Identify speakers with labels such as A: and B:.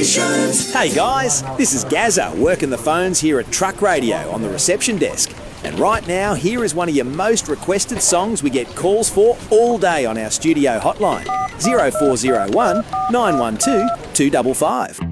A: Solutions.
B: Hey guys, this is Gazza working the phones here at Truck Radio on the reception desk. And right now, here is one of your most requested songs we get calls for all day on our studio hotline, 0401 912 255.